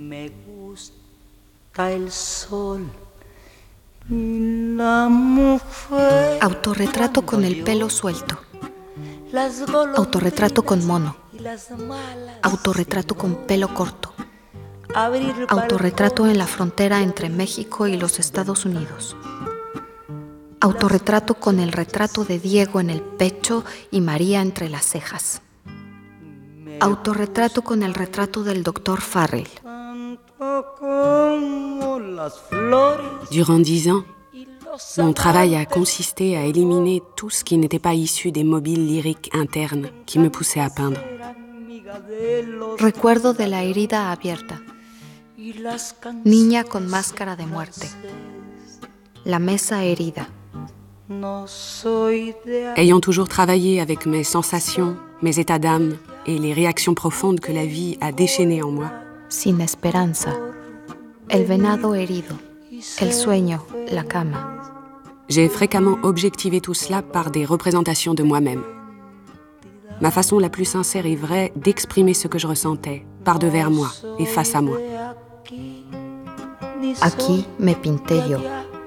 Autorretrato con el pelo suelto. Autorretrato con mono. Autorretrato con pelo corto. Autorretrato en la frontera entre México y los Estados Unidos. Autorretrato con el retrato de Diego en el pecho y María entre las cejas. Autorretrato con el retrato del Dr. Farrell. Durant 10 ans, mon travail a consisté à éliminer tout ce qui n'était pas issu des mobiles lyriques internes qui me poussaient à peindre. Recuerdo de la herida abierta. Niña con máscara de muerte. La mesa herida. Ayant toujours travaillé avec mes sensations, mes états d'âme et les réactions profondes que la vie a déchaînées en moi, Sin esperanza. El venado herido. El sueño, la cama. j'ai fréquemment objectivé tout cela par des représentations de moi-même. Ma façon la plus sincère et vraie d'exprimer ce que je ressentais, par devers moi et face à moi. Aquí me pinté yo.